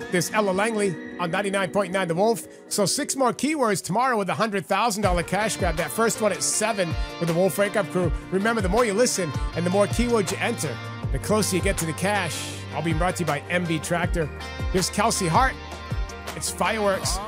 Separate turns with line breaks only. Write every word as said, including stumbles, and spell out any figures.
This Ella Langley on ninety-nine point nine The Wolf. So six more keywords tomorrow with a one hundred thousand dollars cash grab. That first one at seven with the Wolf Wake Up Crew. Remember, the more you listen and the more keywords you enter, the closer you get to the cash. All being brought to you by M B Tractor. Here's Kelsey Hart. It's Fireworks.